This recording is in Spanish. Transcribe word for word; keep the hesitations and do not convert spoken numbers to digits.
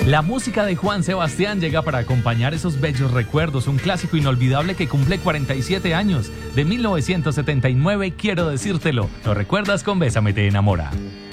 La música de Juan Sebastián llega para acompañar esos bellos recuerdos, un clásico inolvidable que cumple cuarenta y siete años, de mil novecientos setenta y nueve, quiero decírtelo. ¿Lo recuerdas con Bésame te enamora?